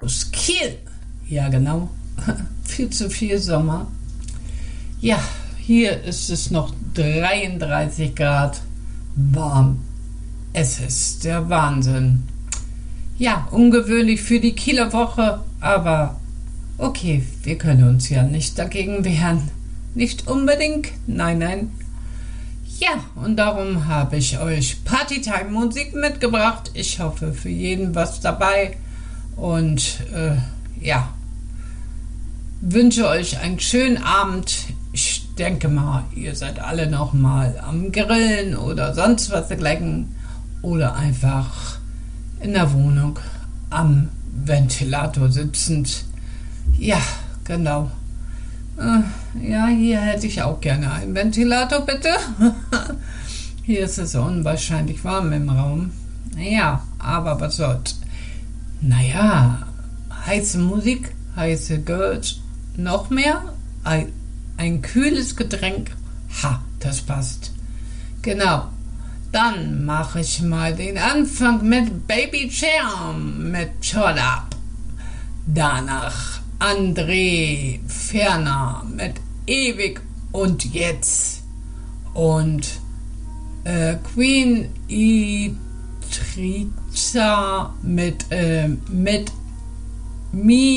aus Kiel. Ja, genau. Viel zu viel Sommer. Ja, hier ist es noch 33 Grad warm. Es ist der Wahnsinn. Ja, ungewöhnlich für die Kieler Woche, aber okay, wir können uns ja nicht dagegen wehren. Nicht unbedingt, nein. Ja, und darum habe ich euch Partytime-Musik mitgebracht. Ich hoffe, für jeden was dabei. Und wünsche euch einen schönen Abend. Ich denke mal, ihr seid alle noch mal am Grillen oder sonst was dergleichen. Oder einfach in der Wohnung am Ventilator sitzend. Ja, genau. Hier hätte ich auch gerne einen Ventilator, bitte. Hier ist es unwahrscheinlich warm im Raum. Ja, aber was soll's. Heiße Musik, heiße Girls, noch mehr, ein kühles Getränk. Das passt. Genau. Dann mache ich mal den Anfang mit Baby Charm mit Shut Up. Danach André Ferner mit Ewig und Jetzt. Und Queen Itriza mit Me